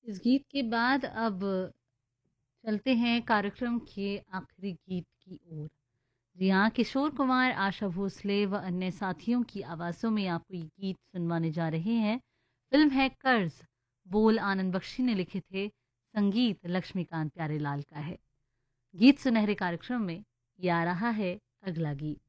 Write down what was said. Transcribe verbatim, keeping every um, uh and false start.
इस गीत के बाद अब चलते हैं कार्यक्रम के आखिरी गीत की ओर। जी हाँ, किशोर कुमार, आशा भोसले व अन्य साथियों की आवाज़ों में आपको ये गीत सुनवाने जा रहे हैं। फिल्म है कर्ज, बोल आनंद बख्शी ने लिखे थे, संगीत लक्ष्मीकांत प्यारेलाल का है। गीत सुनहरे कार्यक्रम में ये आ रहा है अगला गीत।